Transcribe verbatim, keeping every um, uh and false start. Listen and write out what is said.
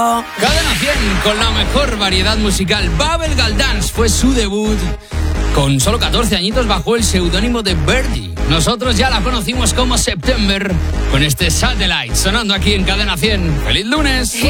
Cadena cien con la mejor variedad musical. Bubblegum Dance fue su debut. Con solo catorce añitos bajo el seudónimo de Birdie. Nosotros ya la conocimos como September con este Satellite sonando aquí en Cadena cien. ¡Feliz lunes!